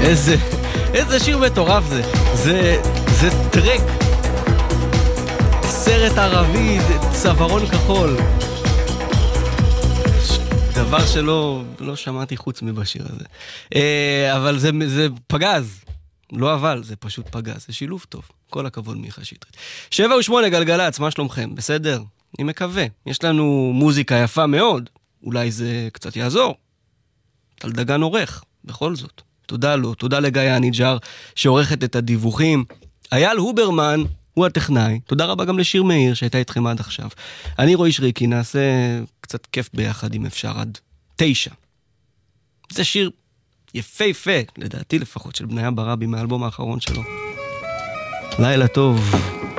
איזה שיר מטורף זה. זה טרק. סרט ערבי, צווארון כחול. דבר שלא שמעתי חוץ מבשיר הזה. אבל זה פגז. לא אבל, זה פשוט פגז. זה שילוב טוב. כל הכבוד מיכה שטרית. 7:08 גלגלצ, מה שלומכם? בסדר? אני מקווה. יש לנו מוזיקה יפה מאוד. אולי זה קצת יעזור. טל דגן עורך, בכל זאת. תודה לו, תודה לגיא הניג'ר שעורכת את הדיווחים. אייל הוברמן הוא הטכנאי. תודה רבה גם לשיר מאיר שהייתה איתכם עד עכשיו. אני רועי שריקי, נעשה קצת כיף ביחד אם אפשר עד 9. זה שיר יפה, לדעתי לפחות, של בניה ברבי מהאלבום האחרון שלו. לילה טוב.